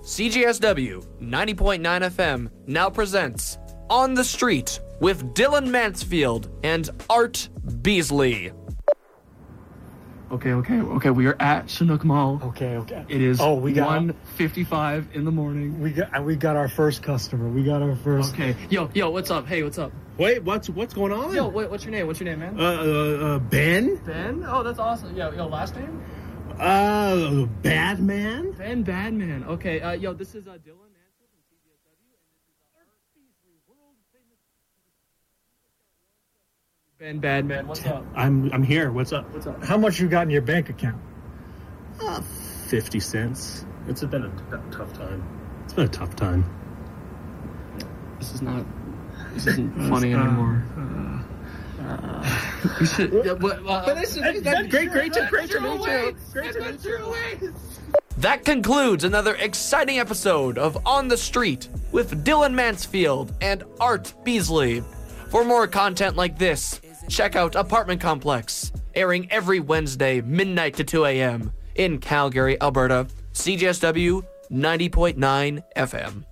CJSW 90.9 FM now presents On the Street with Dylan Mansfield and Art Beasley. Okay. We are at Chinook Mall. Okay. It is 1:55 in the morning. We got our first customer. We got our first. Okay. Yo, what's up? Hey, what's up? Wait, what's going on? Yo, what's your name? What's your name, man? Ben? Ben? Oh, that's awesome. Yo, last name? Badman? Ben Badman. Okay. This is Dylan Mansfield from CJSW, and this is Art Beasley, world famous. Ben Badman. What's up? I'm here. What's up? How much you got in your bank account? 50 cents. It's been a tough time. It's been a tough time. This isn't funny anymore. We should. Great to meet you. That concludes another exciting episode of On the Street with Dylan Mansfield and Art Beasley. For more content like this, check out Apartment Complex, airing every Wednesday, midnight to 2 a.m. in Calgary, Alberta, CJSW 90.9 FM.